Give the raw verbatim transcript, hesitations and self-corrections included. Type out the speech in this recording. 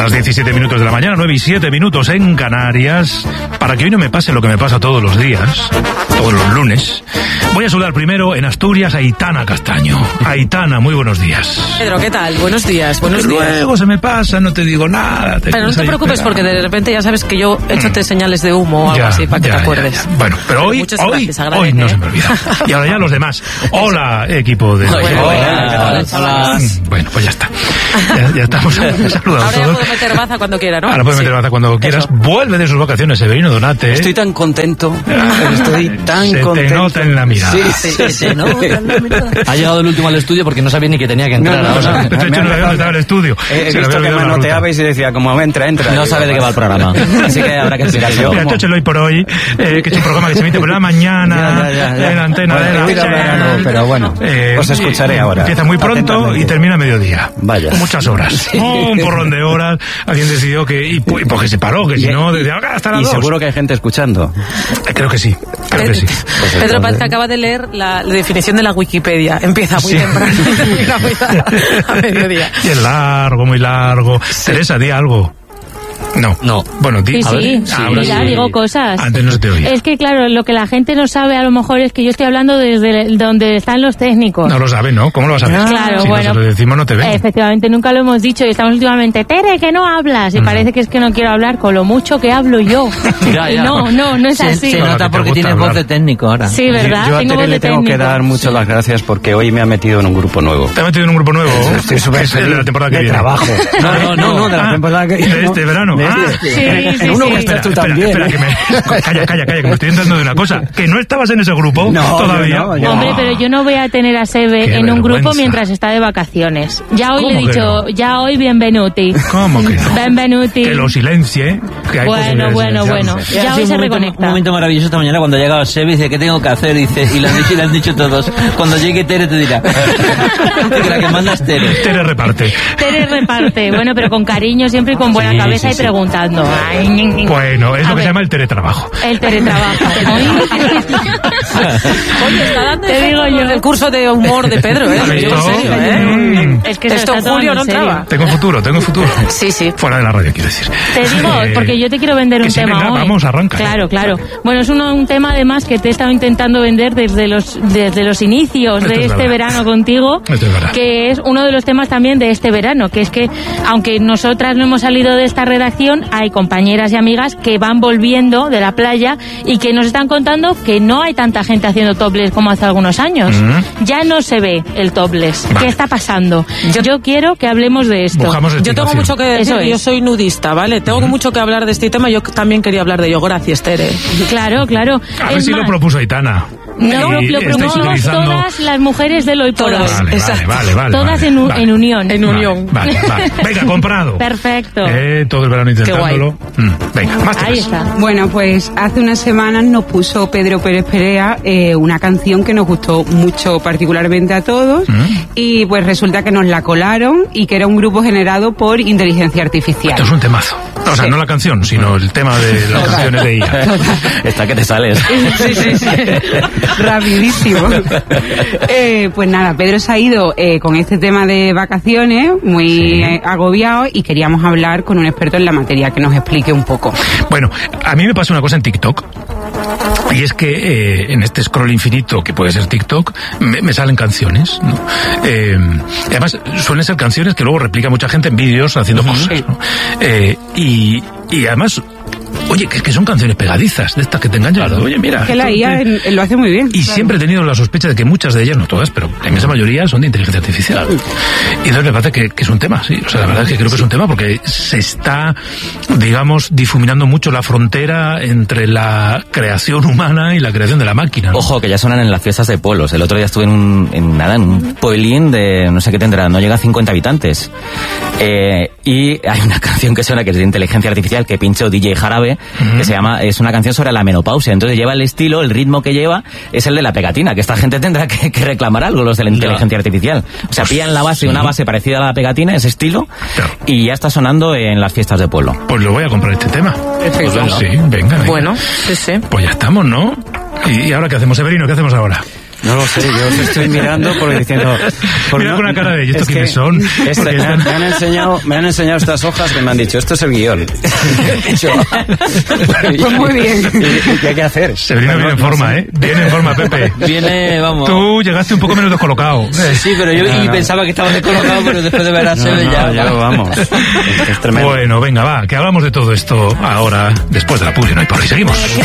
las diecisiete minutos de la mañana, nueve y siete minutos en Canarias. Para que hoy no me pase lo que me pasa todos los días, todos los lunes, voy a saludar primero en Asturias a Aitana Castaño. Aitana, muy buenos días. Pedro, ¿qué tal? Buenos días, buenos Pero días. Luego se me pasa, no te digo nada. Te pero no te preocupes porque de repente ya sabes que yo échate mm. señales de humo o algo ya, así para que ya, te acuerdes. Ya, ya. Bueno, pero hoy, pero hoy, gracias, hoy no ¿eh? se me olvida. Y ahora ya los demás. Hola, equipo de... Hola, hola, hola, hola. Bueno, pues ya está. Ya, ya estamos saludados. Ahora ya puedo meter baza cuando quiera, ¿no? Ahora puedes sí. meter baza cuando quieras. Eso. Vuelve de sus vacaciones, Severino Donate. Estoy tan contento. Estoy tan se contento. Se te nota en la mirada. Sí, sí, sí, se nota en la mirada. Ha llegado el último al estudio porque no sabía ni que tenía que entrar. No, no, ahora. De hecho, no sabía dónde estaba el estudio. He, he visto que manoteaba y se decía, como entra, entra. No sabe de qué va el programa. Así que habrá que explicarlo. Mira, Choche, hoy por hoy, eh, que es un programa que se emite por la mañana, ya, ya, ya. en la antena bueno, de la algo, pero bueno, eh, os escucharé ahora. Empieza muy pronto y termina a mediodía. Vaya. Muchas horas. Sí. Oh, un porrón de horas. Alguien decidió que... Y porque se paró, que si no, desde ahora hasta las Y dos. seguro que hay gente escuchando. Creo que sí. Creo que sí. Pues Pedro Paz acaba de leer la, la definición de la Wikipedia. Empieza muy sí. temprano y termina muy tarde, a mediodía. Y es largo, muy largo. Sí. Teresa, di algo. No. No. Bueno, di, sí, a ver, sí, sí, ahora ya sí. digo cosas. Antes no se te oía. Es que, claro, lo que la gente no sabe a lo mejor es que yo estoy hablando desde donde están los técnicos. No lo sabe, ¿no? ¿Cómo lo vas a ver? Claro, si bueno. Si lo decimos no te ven. Efectivamente, nunca lo hemos dicho y estamos últimamente, Tere, que no hablas. Y mm. parece que es que no quiero hablar con lo mucho que hablo yo. Ya, ya. No, no, no es se, así. Se nota porque tienes voz de técnico ahora. Sí, ¿verdad? Yo a tengo Tere voz le de tengo técnico. que dar muchas las gracias porque hoy me ha metido en un grupo nuevo. ¿Te ha metido en un grupo nuevo? Estoy súper feliz. De la temporada que de viene. trabajo. No, no, no, no, de la temporada que viene. De este verano. De Ah, este. Sí, en, sí, en uno sí. que estás tú espera, también. Espera, que me... Calla, calla, calla, que me estoy enterando de una cosa. Que no estabas en ese grupo no, todavía. No, no, Hombre, pero yo no voy a tener a Sebe Qué en un vergüenza. grupo mientras está de vacaciones. Ya hoy le he ¿Cómo que dicho, no? ya hoy bienvenuti. ¿Cómo que no? Benvenuti. Que lo silencie. Que hay Bueno, bueno, bueno. Sí, Ya ha hoy sido se un momento, reconecta. un momento maravilloso esta mañana cuando ha llegado Sebe y dice, ¿qué tengo que hacer? Dice, y lo han dicho, y lo han dicho todos. Cuando llegue Tere te dirá. Que la que manda es Tere. Tere reparte. Tere reparte. Bueno, pero con cariño siempre y con buena Sí, cabeza sí, y sí. preguntando. Ay, ñi, ñi. Bueno, es A lo que ver. se llama el teletrabajo. El teletrabajo. Oye, está dando Te digo yo. el curso de humor de Pedro, ¿eh? ¿Has Yo, visto? en serio, ¿eh? Mm. Es que se Esto está en tomando julio en no serio. entraba. Tengo futuro, tengo futuro. Sí, sí. Fuera de la radio, quiero decir. Te digo, Eh, porque yo te quiero vender que un sí, tema venga, hoy. vamos, arranca. Claro, claro. Bueno, es uno, un tema además que te he estado intentando vender desde los desde los inicios Esto de es este verdad. verano contigo, Esto es verdad. que es uno de los temas también de este verano, que es que aunque nosotras no hemos salido de esta redacción, hay compañeras y amigas que van volviendo de la playa y que nos están contando que no hay tanta gente haciendo topless como hace algunos años. Mm. Ya no se ve el topless. Vale. ¿Qué está pasando? Yo, yo quiero que hablemos de esto. Buscamos Yo tengo explicación. mucho que decir, Eso es. yo soy nudista, ¿vale? Tengo Ujú. mucho que hablar de este tema, yo también quería hablar de ello. Gracias, Tere. Claro, claro. A ver Es si lo más, propuso Aitana. No, Y lo, lo estáis promovemos utilizando- todas las mujeres del hoy por hoy. Todas. Vale, vale, Exacto. vale, vale. Todas vale, en, un- vale. en unión. En unión. Vale, vale, vale. Venga, comprado. Perfecto. Eh, todo el verano intentándolo. Mm, venga, más Ahí temas. está. Bueno, pues hace unas semanas nos puso Pedro Pérez Perea eh, una canción que nos gustó mucho particularmente a todos Mm. y pues resulta que nos la colaron y que era un grupo generado por inteligencia artificial. Esto es un temazo. O sea, Sí. no la canción, sino el tema de las canciones de I A. Está que te sales. Sí, sí, sí. Rapidísimo. Eh, pues nada, Pedro se ha ido eh, con este tema de vacaciones, muy Sí. eh, agobiado, y queríamos hablar con un experto en la materia que nos explique un poco. Bueno, a mí me pasa una cosa en TikTok. Y es que eh, en este scroll infinito que puede ser TikTok me, me salen canciones, ¿no? Eh, además suelen ser canciones que luego replica mucha gente en vídeos haciendo cosas, ¿no? Eh, y, y además, oye, que, que son canciones pegadizas, de estas que te enganchan. Oye, mira. Que la esto I A te- en- lo hace muy bien. Y siempre he tenido la sospecha de que muchas de ellas, no todas, pero la inmensa mayoría son de inteligencia artificial. Y entonces me parece que, que es un tema, sí. O sea, la verdad es que creo que es un tema porque se está, digamos, difuminando mucho la frontera entre la creación humana y la creación de la máquina, ¿no? Ojo, que ya suenan en las fiestas de pueblos. El otro día estuve en un, en, nada, en un pueblín de, no sé qué tendrá, no llega a cincuenta habitantes. Eh, y hay una canción que suena que es de inteligencia artificial que pinchó D J Jarabe, Ujú. que se llama, es una canción sobre la menopausia. Entonces lleva el estilo, el ritmo que lleva es el de la pegatina, que esta gente tendrá que, que reclamar algo, los de la inteligencia artificial. O sea, pillan la base, sí. una base parecida a la pegatina, ese estilo, Claro. y ya está sonando en las fiestas de pueblo. Pues lo voy a comprar este tema. Perfecto. Pues sí, venga, venga. Bueno, sí, sí. Pues ya estamos, ¿no? ¿Y, y ahora qué hacemos, Severino? ¿Qué hacemos ahora? No lo sé, yo os estoy mirando porque diciendo... Por Mira no, con una cara de ellos, ¿estos es quiénes que son? este- Porque me, están- me han enseñado, me han enseñado estas hojas que me han dicho, esto es el guión. He dicho, Pues muy bien. ¿Y, y qué hay que hacer? Severino No, viene en no forma, sé. ¿eh? Viene en forma, Pepe. Viene, vamos. Tú llegaste un poco menos descolocado. Eh, Sí, pero yo No, y no. pensaba que estaba descolocado, pero después de ver a No, Sebe no, ya. yo, vamos, es tremendo. Bueno, venga, va, que hablamos de todo esto ahora, después de la publi, no hay por qué. Seguimos.